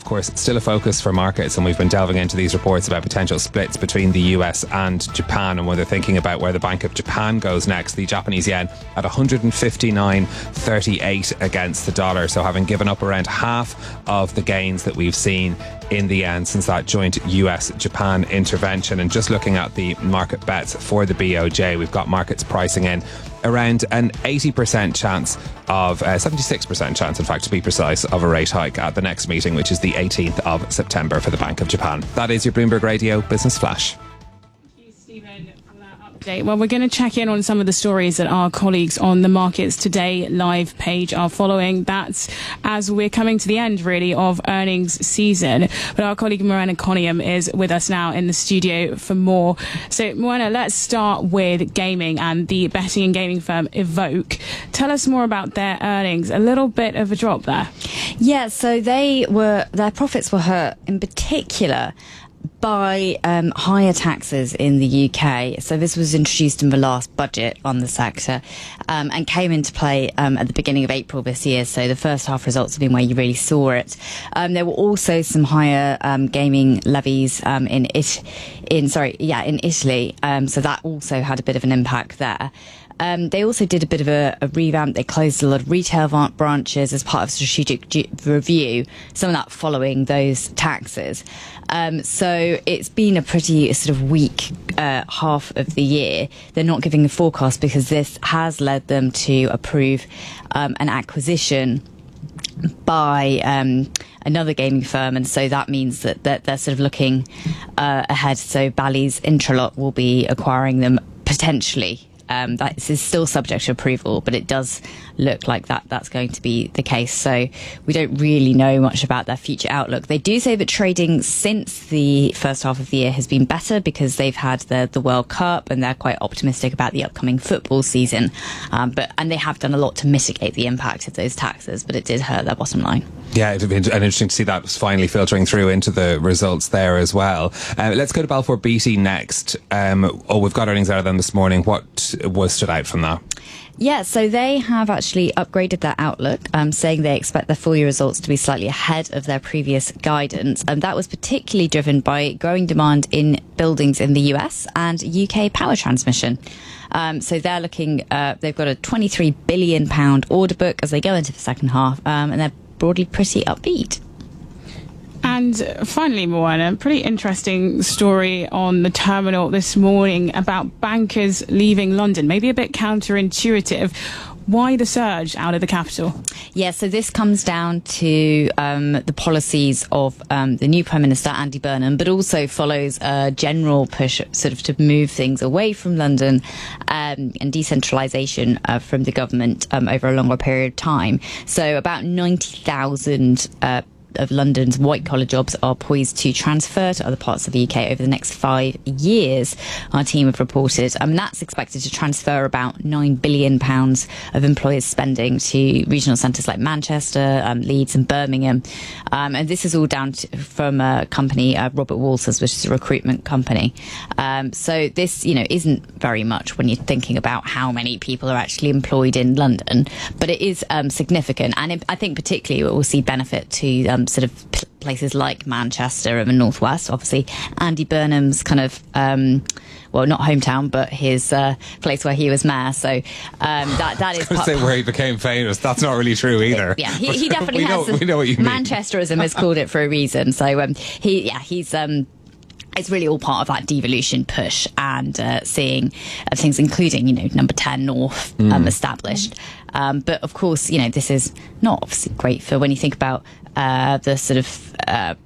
course, still a focus for markets, and we've been delving into these reports about potential splits between the US and Japan, and when they're thinking about where the Bank of Japan goes next. The Japanese yen at 159.38 against the dollar, so having given up around half of the gains that we've seen in the yen since that joint US-Japan intervention. And just looking at the market bets for the BOJ, we've got markets pricing in around an 80% chance of 76% chance, in fact, to be precise, of a rate hike at the next meeting, which is the 18th of September for the Bank of Japan. That is your Bloomberg Radio Business Flash. Thank you, Stephen, for that update. Well, we're going to check in on some of the stories that our colleagues on the Markets Today live page are following. That's as we're coming to the end, really, of earnings season. But our colleague Moana Coniam is with us now in the studio for more. So, Moana, let's start with gaming and the betting and gaming firm Evoke. Tell us more about their earnings. A little bit of a drop there. Yeah, so their profits were hurt in particular by higher taxes in the UK. So this was introduced in the last budget on the sector and came into play at the beginning of April this year. So the first half results have been where you really saw it. There were also some higher gaming levies in Italy. So that also had a bit of an impact there. They also did a bit of a revamp. They closed a lot of retail branches as part of strategic review, some of that following those taxes. So it's been a pretty sort of weak half of the year. They're not giving a forecast because this has led them to approve an acquisition by another gaming firm, and so that means that they're sort of looking ahead. So Bally's Intralot will be acquiring them potentially. That is still subject to approval, but it does look like that's going to be the case. So we don't really know much about their future outlook. They do say that trading since the first half of the year has been better because they've had the World Cup, and they're quite optimistic about the upcoming football season. And they have done a lot to mitigate the impact of those taxes, but it did hurt their bottom line. Yeah, it'd be interesting to see that finally filtering through into the results there as well. Let's go to Balfour Beatty next. We've got earnings out of them this morning. What was stood out from that? Yeah, so they have actually upgraded their outlook, saying they expect their full year results to be slightly ahead of their previous guidance. And that was particularly driven by growing demand in buildings in the US and UK power transmission. So they're looking, they've got a £23 billion order book as they go into the second half, and they're broadly pretty upbeat. And finally, Moana, a pretty interesting story on the terminal this morning about bankers leaving London. Maybe a bit counterintuitive. Why the surge out of the capital? Yeah, so this comes down to the policies of the new Prime Minister, Andy Burnham, but also follows a general push sort of to move things away from London and decentralisation from the government over a longer period of time. So about 90,000 of London's white-collar jobs are poised to transfer to other parts of the UK over the next 5 years, our team have reported. That's expected to transfer about £9 billion of employers' spending to regional centres like Manchester, Leeds and Birmingham. And this is all down from a company, Robert Walters, which is a recruitment company. So this, isn't very much when you're thinking about how many people are actually employed in London, but it is significant. And I think particularly it will see benefit to sort of places like Manchester and the Northwest. Obviously, Andy Burnham's kind of, not hometown, but his place where he was mayor. So that is. I was going to say where he became famous. That's not really true either. Yeah, he definitely has. We know what you mean. Manchesterism has called it for a reason. So he's. It's really all part of that devolution push and seeing things, including, number 10 North established. But of course, this is not obviously great for when you think about the sort of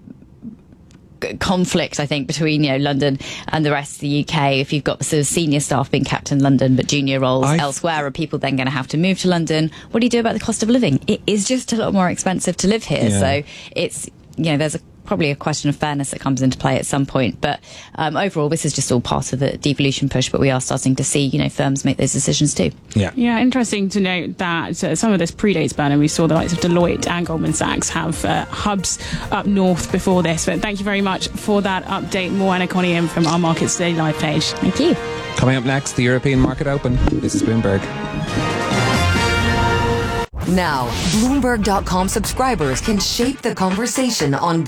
conflict, I think, between London and the rest of the UK. If you've got sort of senior staff being kept in London but junior roles elsewhere, are people then going to have to move to London? What do you do about the cost of living? It is just a lot more expensive to live here. Yeah. So it's there's probably a question of fairness that comes into play at some point. But overall, this is just all part of the devolution push, but we are starting to see, firms make those decisions too. Yeah, interesting to note that some of this predates Burnham. We saw the likes of Deloitte and Goldman Sachs have hubs up north before this. But thank you very much for that update. Moana Coniam from our Markets Today live page. Thank you. Coming up next, the European Market Open. This is Bloomberg. Now, Bloomberg.com subscribers can shape the conversation on